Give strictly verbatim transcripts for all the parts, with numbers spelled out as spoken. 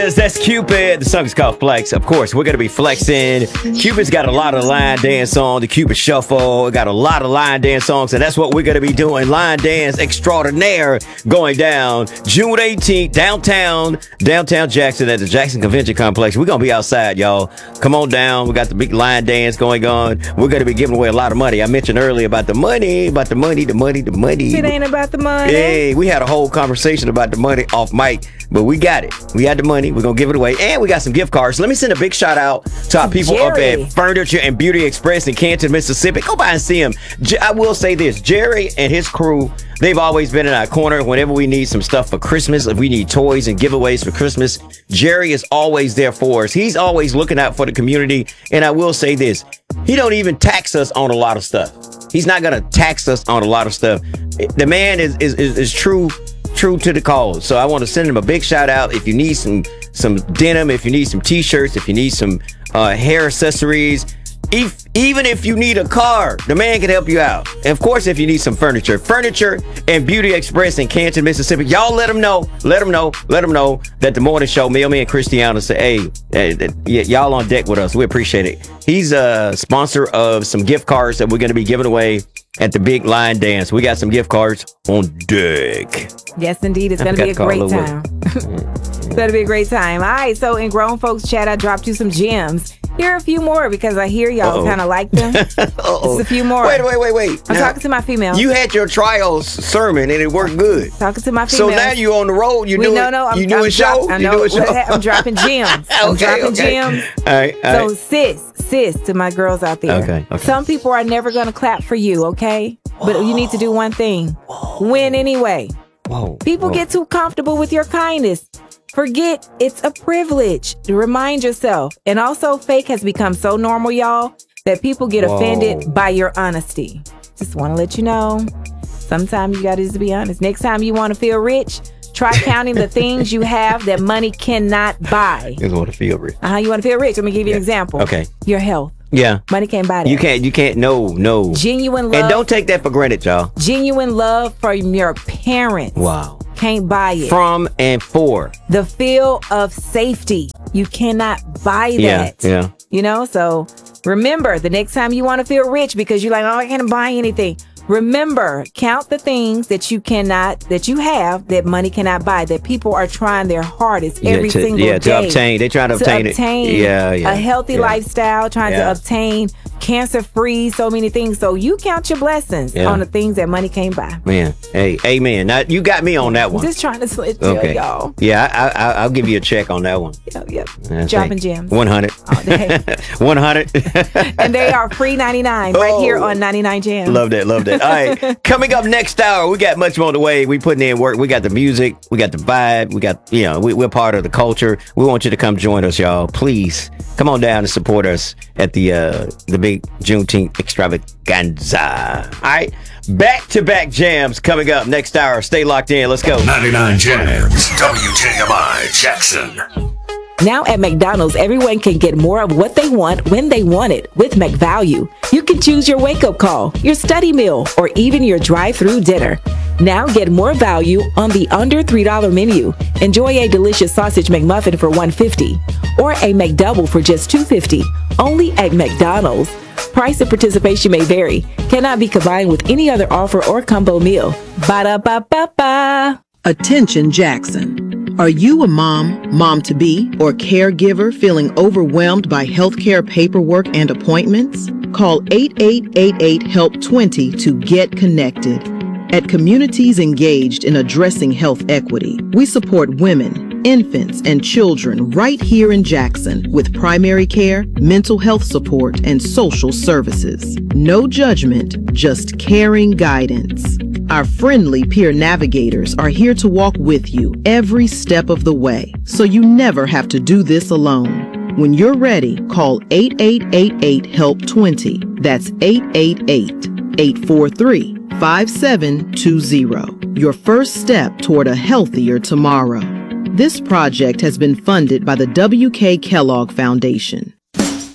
That's Cupid. The song is called Flex. Of course, we're going to be flexing. Cupid's got a lot of line dance songs. The Cupid Shuffle. It got a lot of line dance songs, and that's what we're going to be doing. Line dance extraordinaire going down June eighteenth, downtown, downtown Jackson at the Jackson Convention Complex. We're going to be outside, y'all. Come on down. We got the big line dance going on. We're going to be giving away a lot of money. I mentioned earlier about the money, about the money, the money, the money. It ain't about the money. Hey, we had a whole conversation about the money off mic, but we got it. We had the money. We're going to give it away. And we got some gift cards. Let me send a big shout out to our people Jerry. up at Furniture and Beauty Express in Canton, Mississippi. Go by and see them. I will say this. Jerry and his crew, they've always been in our corner whenever we need some stuff for Christmas. If we need toys and giveaways for Christmas, Jerry is always there for us. He's always looking out for the community. And I will say this. He don't even tax us on a lot of stuff. He's not going to tax us on a lot of stuff. The man is, is, is, is true true to the cause. So I want to send him a big shout out. If you need some some denim, if you need some t-shirts, if you need some uh, hair accessories, if, even if you need a car, the man can help you out. And of course, if you need some furniture, Furniture and Beauty Express in Canton, Mississippi. Y'all let them know, let them know, let them know that the morning show, Mailman and Christiana say, hey, hey, y- y'all on deck with us. We appreciate it. He's a sponsor of some gift cards that we're going to be giving away at the big line dance. We got some gift cards on deck. Yes, indeed. It's going to be a great time. It's going to be a great time. All right. So in Grown Folks Chat, I dropped you some gems. Here are a few more because I hear y'all kind of like them. Just a few more. Wait, wait, wait, wait. I'm now, talking to my female. You had your trials sermon and it worked good. Talking to my female. So now you on the road. You we, doing, no, no, I'm, you doing I'm show? Drop, I you know. doing show? I'm dropping gems. I'm okay, dropping okay. gems. All right, all so right. sis, sis to my girls out there. Okay, okay. Some people are never going to clap for you, okay? But you need to do one thing. Whoa. Win anyway. Whoa. People Whoa. get too comfortable with your kindness. Forget it's a privilege to remind yourself. And also, fake has become so normal, y'all, that people get Whoa. offended by your honesty. Just want to let you know. Sometimes you got to just be honest. Next time you want to feel rich, try counting the things you have that money cannot buy. You want to feel rich. Uh-huh, you want to feel rich. Let me give you yeah. an example. Okay. Your health. Yeah. Money can't buy that. You can't, you can't, no, no. Genuine love. And don't take that for granted, y'all. Genuine love from your parents. Wow. Can't buy it. From and for. The feel of safety. You cannot buy that. Yeah, yeah. You know, so remember the next time you want to feel rich because you're like, oh, I can't buy anything. Remember, count the things that you cannot, that you have, that money cannot buy, that people are trying their hardest Yeah, every to, single yeah, day. to obtain. They're trying to, to obtain, obtain it. Yeah, yeah. a healthy yeah. lifestyle, trying yeah. to obtain cancer-free, so many things. So you count your blessings yeah. on the things that money can't buy. Man, hey, amen. Now, you got me on that one. Just trying to slit you, okay. y'all. Yeah, I, I, I'll give you a check on that one. Yep, yep. Yeah, Dropping gems. one hundred. All day. one hundred. And they are free ninety-nine right oh, here on ninety-nine Jams. Love that, love that. All right, coming up next hour, we got much more on the way. We putting in work. We got the music. We got the vibe. We got, you know, we, we're part of the culture. We want you to come join us, y'all. Please come on down and support us at the uh, the big Juneteenth extravaganza. All right, back-to-back jams coming up next hour. Stay locked in. Let's go. ninety-nine Jams, W J M I Jackson. Now at McDonald's, everyone can get more of what they want when they want it with McValue. You can choose your wake-up call, your study meal, or even your drive-through dinner. Now get more value on the under three dollars menu. Enjoy a delicious sausage McMuffin for one dollar and fifty cents or a McDouble for just two dollars and fifty cents, only at McDonald's. Price and participation may vary. Cannot be combined with any other offer or combo meal. Ba-da-ba-ba-ba. Attention Jackson. Are you a mom, mom-to-be, or caregiver feeling overwhelmed by healthcare paperwork and appointments? Call eight eight eight eight HELP twenty to get connected. At Communities Engaged in Addressing Health Equity, we support women, infants, and children right here in Jackson with primary care, mental health support, and social services. No judgment, just caring guidance. Our friendly peer navigators are here to walk with you every step of the way, so you never have to do this alone. When you're ready, call eight eight eight eight HELP twenty. That's eight eight eight, eight four three, five seven two zero. Your first step toward a healthier tomorrow. This project has been funded by the W K Kellogg Foundation.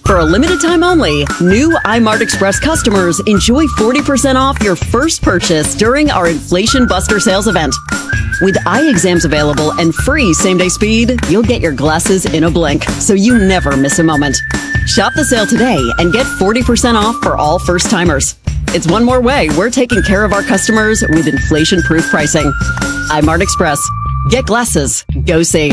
For a limited time only, new iMart Express customers enjoy forty percent off your first purchase during our Inflation Buster sales event. With eye exams available and free same-day speed, you'll get your glasses in a blink, so you never miss a moment. Shop the sale today and get forty percent off for all first-timers. It's one more way we're taking care of our customers with inflation-proof pricing. iMart Express. Get glasses. Go see.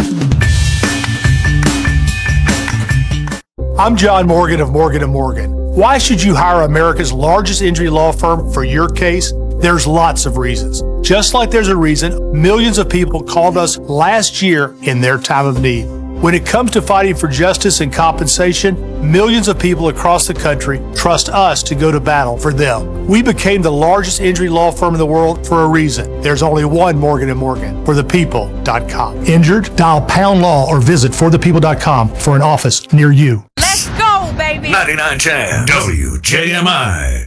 I'm John Morgan of Morgan and Morgan. Why should you hire America's largest injury law firm for your case? There's lots of reasons. Just like there's a reason millions of people called us last year in their time of need. When it comes to fighting for justice and compensation, millions of people across the country trust us to go to battle for them. We became the largest injury law firm in the world for a reason. There's only one Morgan and Morgan, for the people dot com. Injured? Dial pound law or visit for the people dot com for an office near you. Let's go, baby. ninety-nine point ten W J M I.